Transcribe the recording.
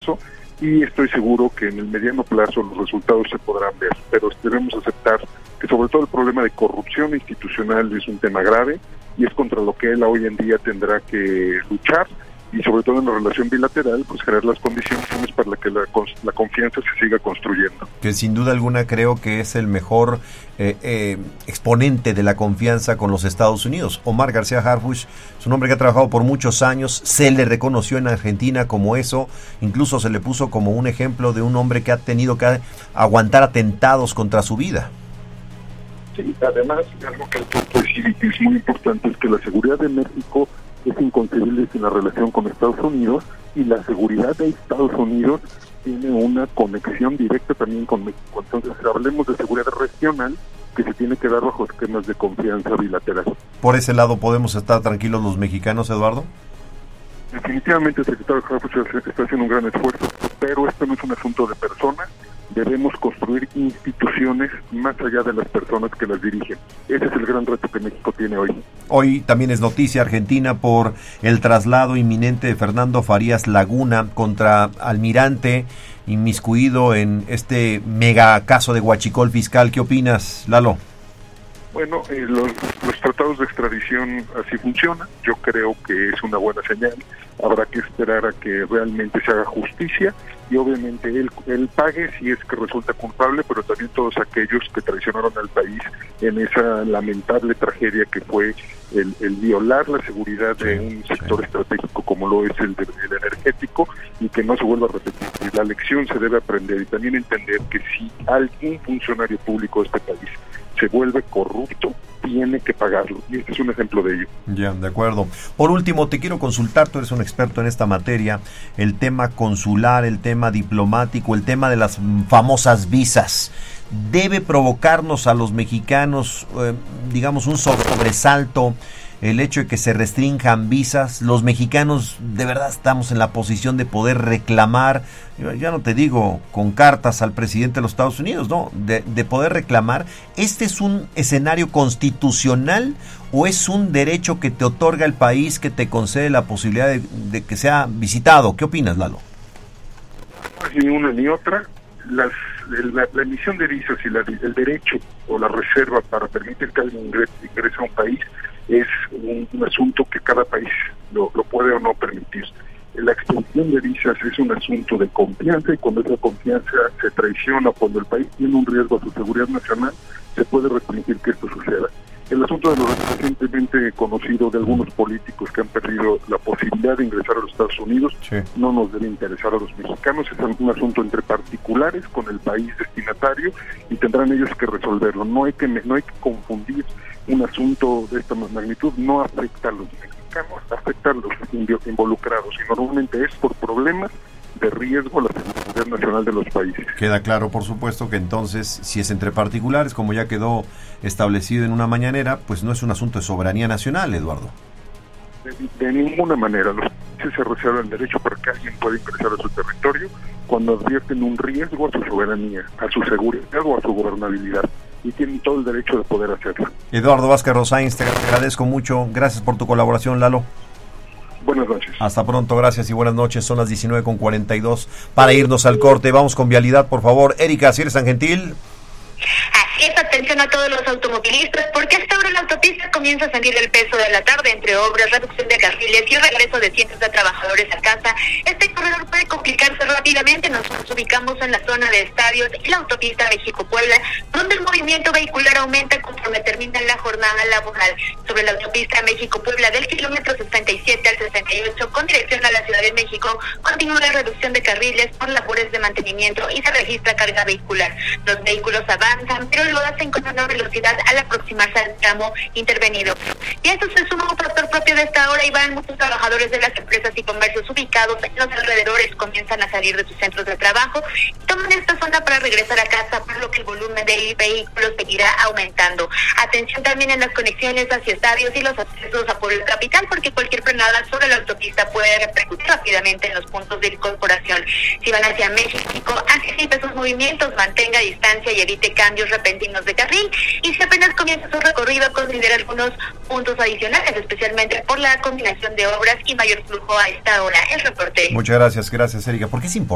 esfuerzo, y estoy seguro que en el mediano plazo los resultados se podrán ver, pero debemos aceptar que sobre todo el problema de corrupción institucional es un tema grave y es contra lo que él hoy en día tendrá que luchar, y sobre todo en la relación bilateral, pues generar las condiciones para que la confianza se siga construyendo. Que sin duda alguna creo que es el mejor exponente de la confianza con los Estados Unidos. Omar García Harfuch es un hombre que ha trabajado por muchos años, se le reconoció en Argentina como eso, incluso se le puso como un ejemplo de un hombre que ha tenido que aguantar atentados contra su vida. Sí, además, algo que es muy importante es que la seguridad de México es inconcebible sin la relación con Estados Unidos, y la seguridad de Estados Unidos tiene una conexión directa también con México. Entonces, hablemos de seguridad regional que se tiene que dar bajo esquemas de confianza bilateral. ¿Por ese lado podemos estar tranquilos los mexicanos, Eduardo? Definitivamente el secretario Harfuch está haciendo un gran esfuerzo, pero esto no es un asunto de personas. Debemos construir instituciones más allá de las personas que las dirigen. Ese es el gran reto que México tiene hoy. Hoy también es noticia Argentina por el traslado inminente de Fernando Farías Laguna contra Almirante, inmiscuido en este mega caso de huachicol fiscal. ¿Qué opinas, Lalo? Bueno, los tratados de extradición así funcionan. Yo creo que es una buena señal. Habrá que esperar a que realmente se haga justicia y obviamente él pague si es que resulta culpable, pero también todos aquellos que traicionaron al país en esa lamentable tragedia que fue el violar la seguridad de un sector estratégico como lo es el energético, y que no se vuelva a repetir. Y la lección se debe aprender y también entender que si algún funcionario público de este país se vuelve corrupto, tiene que pagarlo, y este es un ejemplo de ello. Ya, de acuerdo. Por último, te quiero consultar, tú eres un experto en esta materia, el tema consular, el tema diplomático, el tema de las famosas visas. ¿Debe provocarnos a los mexicanos, digamos, un sobresalto el hecho de que se restrinjan visas? Los mexicanos de verdad estamos en la posición de poder reclamar, ya no te digo con cartas al presidente de los Estados Unidos, no, de poder reclamar. ¿Este es un escenario constitucional o es un derecho que te otorga el país, que te concede la posibilidad de que sea visitado? ¿Qué opinas, Lalo? No, ni una ni otra. La emisión de visas y el derecho o la reserva para permitir que alguien ingrese a un país es un asunto que cada país lo puede o no permitir. La extensión de visas es un asunto de confianza, y cuando esa confianza se traiciona, cuando el país tiene un riesgo a su seguridad nacional, se puede restringir que esto suceda. El asunto de lo recientemente conocido de algunos políticos que han perdido la posibilidad de ingresar a los Estados Unidos, no nos debe interesar a los mexicanos. Es un asunto entre particulares con el país destinatario y tendrán ellos que resolverlo. No hay que confundir un asunto de esta magnitud. No afecta a los mexicanos, afecta a los involucrados, y normalmente es por problemas de riesgo a la seguridad nacional de los países. Queda claro, por supuesto, que entonces, si es entre particulares, como ya quedó establecido en una mañanera, pues no es un asunto de soberanía nacional, Eduardo. De ninguna manera. Los países se reservan el derecho para que alguien pueda ingresar a su territorio cuando advierten un riesgo a su soberanía, a su seguridad o a su gobernabilidad, y tienen todo el derecho de poder hacerlo. Eduardo Vázquez Rosáins, te agradezco mucho. Gracias por tu colaboración, Lalo. Buenas noches. Hasta pronto, gracias y buenas noches. Son las 19:42 para irnos al corte. Vamos con vialidad, por favor. Erika, si eres tan gentil. Así es, atención a todos los automovilistas, porque hasta ahora la autopista comienza a sentir el peso de la tarde entre obras, reducción de carriles y regreso de cientos de trabajadores a casa. Este corredor puede complicarse rápidamente. Nos ubicamos en la zona de estadios y la autopista México-Puebla, donde el movimiento vehicular aumenta conforme termina la jornada laboral. Sobre la autopista México-Puebla del kilómetro 67 al 68 con dirección a la Ciudad de México, continúa la reducción de carriles por labores de mantenimiento y se registra carga vehicular. Los vehículos avanzan, pero lo hacen con una velocidad al aproximarse al tramo intervenido. Y a esto se suma un factor propio de esta hora, y van muchos trabajadores de las empresas y comercios ubicados en los alrededores comienzan a salir de sus centros de trabajo y toman esta zona para regresar a casa, por lo que el volumen de vehículos seguirá aumentando. Atención también en las conexiones hacia estadios y los accesos a Puebla Capital, porque cualquier frenada sobre la autopista puede repercutir rápidamente en los puntos de incorporación. Si van hacia México, anticipe sus movimientos, mantenga distancia y evite cambios repentinos de carril, y si apenas comienza su recorrido, considere algunos puntos adicionales, especialmente por la combinación de obras y mayor flujo a esta hora. El reporte. Muchas gracias, Erika. ¿Por qué es importante?